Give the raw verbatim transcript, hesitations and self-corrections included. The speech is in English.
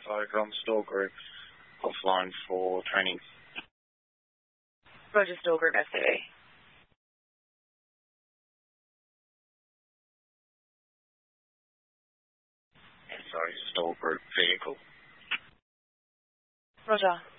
over on Store Group offline for training. Roger, Store Group S C V. Sorry, Store Group vehicle. Roger.